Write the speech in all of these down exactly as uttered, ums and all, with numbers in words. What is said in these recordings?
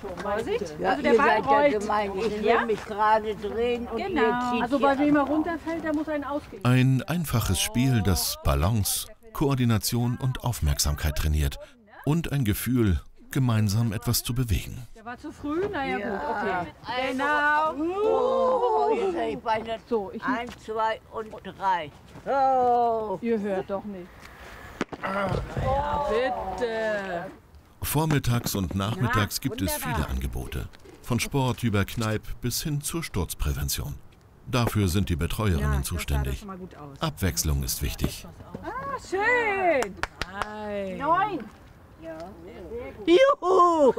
schon. Vorsicht. Ja, also der ihr Ball seid ja rollt. gemein. Ich will Ja? mich gerade drehen und Genau. ihr zieht Also bei wem er runterfällt, der muss einen ausgehen. Ein einfaches Spiel, das Balance, Koordination und Aufmerksamkeit trainiert. Und ein Gefühl, gemeinsam etwas zu bewegen. Der war zu früh? Naja, Ja. gut, okay. Genau. Oh, jetzt seid ihr beinahe. So, ich, Eins, zwei und drei. Oh. ihr hört doch nicht. Ja, bitte. Vormittags und nachmittags gibt es viele Angebote. Von Sport über Kneipp bis hin zur Sturzprävention. Dafür sind die Betreuerinnen zuständig. Abwechslung ist wichtig. Ah, schön. Nein. Neun. Ja. Juhu.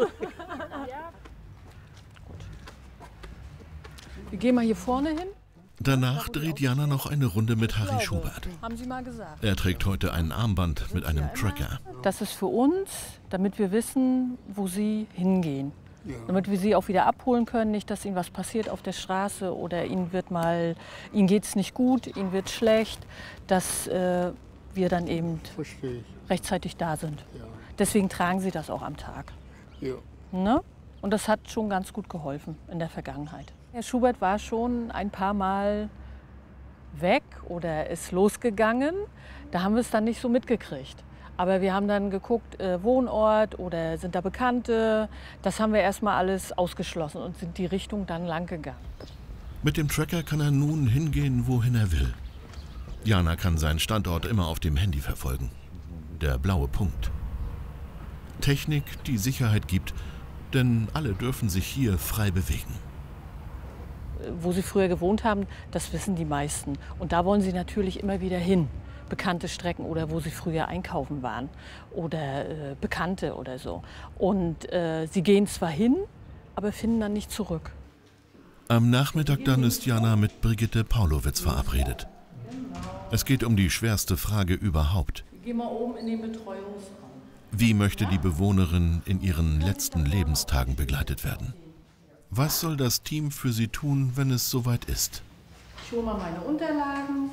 Wir gehen mal hier vorne hin. Danach dreht Jana noch eine Runde mit Harry Schubert. Haben Sie mal gesagt. Er trägt heute ein Armband mit einem Tracker. Das ist für uns, damit wir wissen, wo Sie hingehen. Damit wir Sie auch wieder abholen können, nicht, dass Ihnen was passiert auf der Straße oder Ihnen wird mal, Ihnen geht's nicht gut, Ihnen wird schlecht, dass äh, wir dann eben rechtzeitig da sind. Ja. Deswegen tragen Sie das auch am Tag. Ja. Ne? Und das hat schon ganz gut geholfen in der Vergangenheit. Herr Schubert war schon ein paar Mal weg oder ist losgegangen. Da haben wir es dann nicht so mitgekriegt. Aber wir haben dann geguckt, äh, Wohnort oder sind da Bekannte. Das haben wir erstmal alles ausgeschlossen und sind die Richtung dann lang gegangen. Mit dem Tracker kann er nun hingehen, wohin er will. Jana kann seinen Standort immer auf dem Handy verfolgen. Der blaue Punkt. Technik, die Sicherheit gibt, denn alle dürfen sich hier frei bewegen. Wo Sie früher gewohnt haben, das wissen die meisten. Und da wollen sie natürlich immer wieder hin. Bekannte Strecken oder wo sie früher einkaufen waren oder äh, Bekannte oder so. Und äh, sie gehen zwar hin, aber finden dann nicht zurück. Am Nachmittag dann ist Jana mit Brigitte Paulowitz verabredet. Es geht um die schwerste Frage überhaupt. Geh mal oben in den Betreuungsraum. Wie möchte die Bewohnerin in ihren letzten Lebenstagen begleitet werden? Was soll das Team für sie tun, wenn es soweit ist? Ich hole mal meine Unterlagen.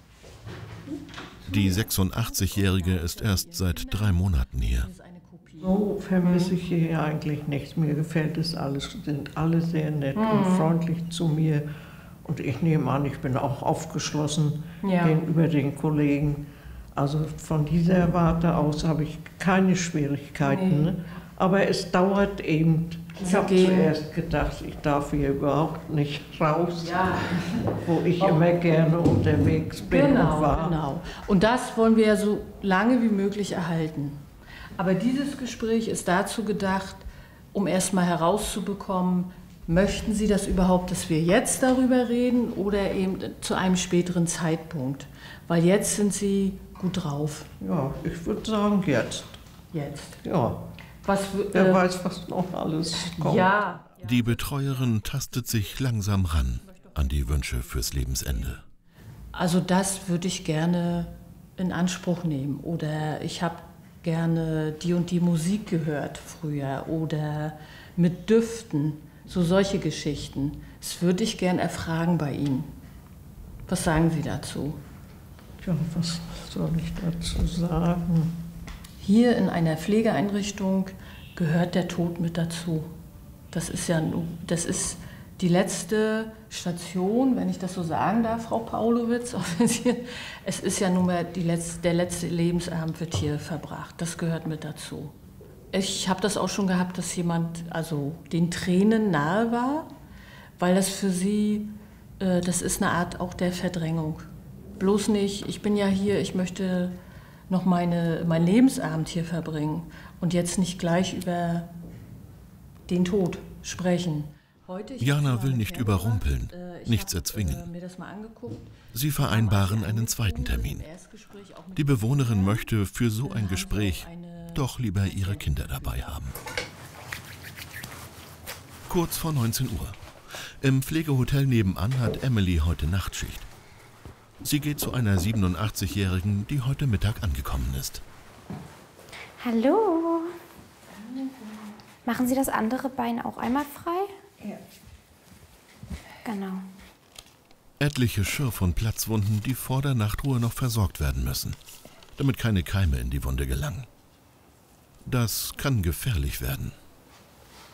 Die sechsundachtzigjährige ist erst seit drei Monaten hier. So vermisse ich hier eigentlich nichts. Mir gefällt es alles, sind alle sehr nett Mhm. und freundlich zu mir. Und ich nehme an, ich bin auch aufgeschlossen Ja. gegenüber den Kollegen. Also von dieser Warte aus habe ich keine Schwierigkeiten. Nee. Ne? Aber es dauert eben. Ich Sie habe gehen. zuerst gedacht, ich darf hier überhaupt nicht raus, Ja. wo ich immer gerne unterwegs bin Genau, und war. genau. Und das wollen wir ja so lange wie möglich erhalten. Aber dieses Gespräch ist dazu gedacht, um erstmal herauszubekommen, möchten Sie das überhaupt, dass wir jetzt darüber reden oder eben zu einem späteren Zeitpunkt? Weil jetzt sind Sie gut drauf. Ja, ich würde sagen jetzt. Jetzt. Ja, Was, wer äh, weiß, was noch alles kommt. Ja. Die Betreuerin tastet sich langsam ran an die Wünsche fürs Lebensende. Also das würde ich gerne in Anspruch nehmen. Oder ich habe gerne die und die Musik gehört früher. Oder mit Düften, so solche Geschichten. Das würde ich gerne erfragen bei Ihnen. Was sagen Sie dazu? Ja, was soll ich dazu sagen? Hier in einer Pflegeeinrichtung gehört der Tod mit dazu. Das ist ja nu- das ist die letzte Station, wenn ich das so sagen darf, Frau Paulowitz. Auch wenn Sie- Es ist ja nun mal die letzte, der letzte Lebensabend wird hier verbracht. Das gehört mit dazu. Ich habe das auch schon gehabt, dass jemand also den Tränen nahe war, weil das für sie, äh, das ist eine Art auch der Verdrängung. Bloß nicht, ich bin ja hier, ich möchte noch meine, meinen Lebensabend hier verbringen und jetzt nicht gleich über den Tod sprechen. Heute, ich Jana hab's will mal nicht mit überrumpeln, äh, ich nichts hab, erzwingen. Äh, mir das mal angeguckt. Sie vereinbaren einen zweiten Termin. Erstgespräch auch mit Die Bewohnerin möchte für so ein haben Gespräch wir eine- doch lieber ihre Kinder dabei haben. Kurz vor neunzehn Uhr. Im Pflegehotel nebenan hat Emily heute Nachtschicht. Sie geht zu einer siebenundachtzigjährigen, die heute Mittag angekommen ist. Hallo. Machen Sie das andere Bein auch einmal frei? Ja. Genau. Etliche Schürf- und Platzwunden, die vor der Nachtruhe noch versorgt werden müssen, damit keine Keime in die Wunde gelangen. Das kann gefährlich werden.